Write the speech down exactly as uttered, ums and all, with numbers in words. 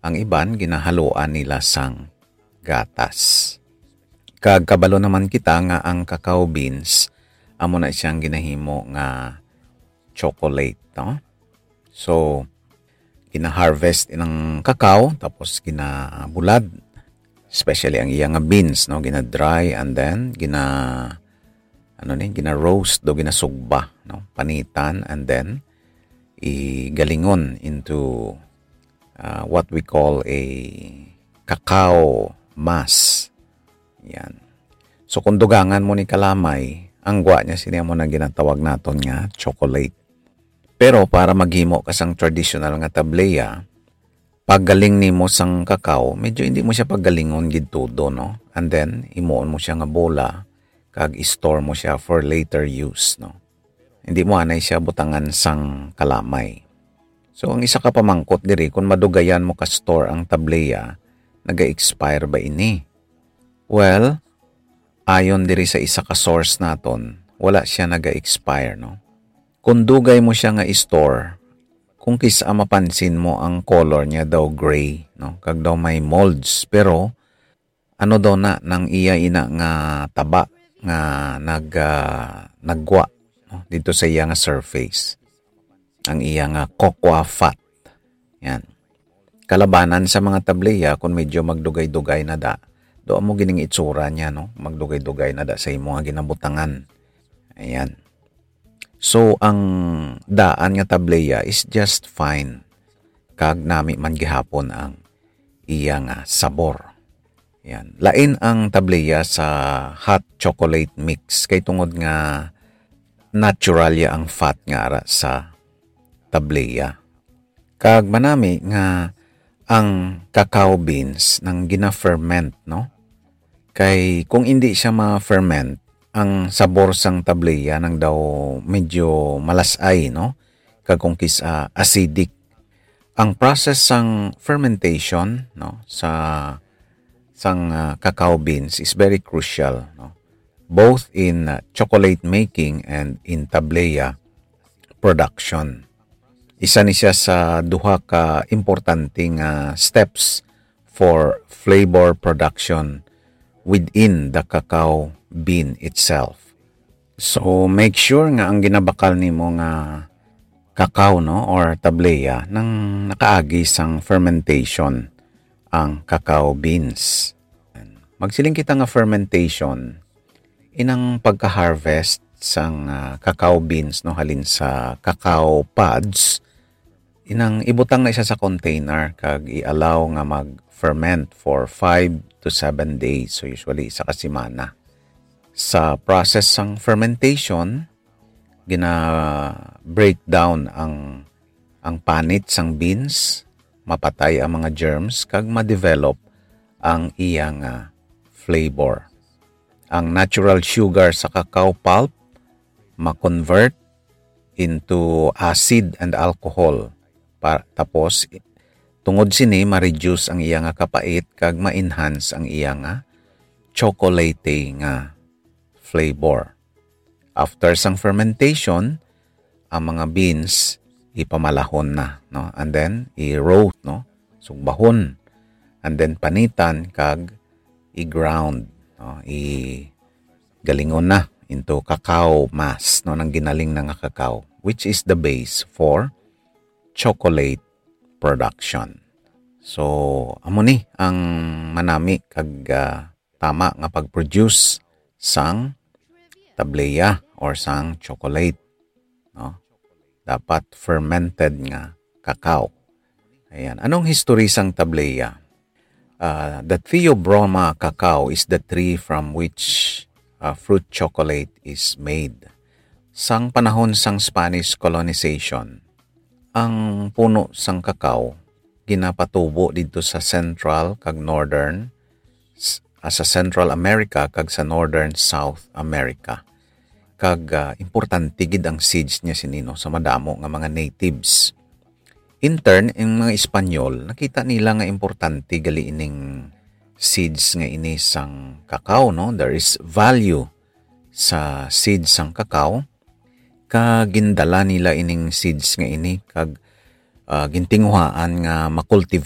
Ang iban ginahaluan nila sang gatas. Kag kabalo naman kita nga ang cacao beans amo na siyang ginahimo nga chocolate, no? So gina-harvest inang cacao tapos ginabulad, especially ang iya nga beans, no, gina-dry and then gina ano ni gina-roast do ginasugba, no, panitan and then igalingon into uh, what we call a cacao mass. Yan. So kung dugangan mo ni kalamay, ang gwa niya siniya mo na ginatawag naton nga chocolate. Pero para maghimo ka sang traditional nga tableya, paggaling nimo sang cacao, medyo hindi mo siya paggalingon gid todo, no? And then imuon mo siya nga bola kag i-store mo siya for later use, no? Hindi mo anay siya butangan sang kalamay. So ang isa ka pamangkot diri kung madugayan mo ka store ang tableya, naga-expire ba ini? Well, ayon diri sa isa ka source naton, wala siya naga-expire, no? Kung dugay mo siya nga i-store, kung kisa mapansin mo ang color niya daw gray, no? Kag daw may molds, pero ano daw na nang iya ina nga taba nga nag uh, nagwa, no? Dito sa iya nga surface. Ang iya nga cocoa fat. Yan. Kalabanan sa mga tableya kung medyo magdugay-dugay na da, do mo gining itsura niya, no? Magdugay-dugay na da sa imo nga ginabutangan. Ayan. So ang daan nga tableya is just fine. Kag nami man gihapon ang iya nga sabor. Yan. Lain ang tableya sa hot chocolate mix kay tungod nga natural ya ang fat nga ara sa tableya. Kag manami nga ang cacao beans nang gina-ferment, no? Kay kung hindi siya ma-ferment, ang sabor sang tableya nang daw medyo malasay, no? Kag kung kisa acidic. Ang process sang fermentation, no, sa sang uh, cacao beans is very crucial, no? Both in uh, chocolate making and in tableya production. Isa ni siya sa duha ka importanteng uh, steps for flavor production within the cacao bean itself. So make sure nga ang ginabakal nimo nga cacao, no, or tableya nang nakaagi sang fermentation ang cacao beans. Magsiling kita nga fermentation inang pagka-harvest sang uh, cacao beans, no, halin sa cacao pods, inang ibutang na isa sa container kag i-allow nga mag-ferment for five to seven days, so usually isa ka semana. Sa process sang fermentation, gina-break down ang ang panit sang beans, mapatay ang mga germs kag ma-develop ang iyang uh, flavor. Ang natural sugar sa cacao pulp ma-convert into acid and alcohol. Pa, tapos tungod sini ma-reduce ang iya nga kapait kag ma-enhance ang iya nga chocolate nga flavor. After sang fermentation, ang mga beans ipamalahon na, no? And then i-roast, no? Sugbahon. And then panitan kag i-ground, no? I-galingon na into cacao mass, no, nang ginaling na nga cacao, which is the base for chocolate production. So amo ni ang manami kag uh, tama nga pag-produce sang tableya or sang chocolate, no? Dapat fermented nga cacao. Ayan. Anong history sang tableya? Uh, the Theobroma cacao is the tree from which uh, fruit chocolate is made. Sang panahon sang Spanish colonization, ang puno sang cacao ginapatubo dito sa Central kag Northern, uh, sa Central America kag sa Northern South America. Kag uh, importante gid ang seeds niya sinino sa madamo nga mga natives. In turn, ang mga Espanyol, nakita nila nga importante gali ining seeds nga ini sang cacao, no? There is value sa seeds sang cacao. Kag gindala nila ining seeds nga ini kag uh, gintinguhaan nga makultivate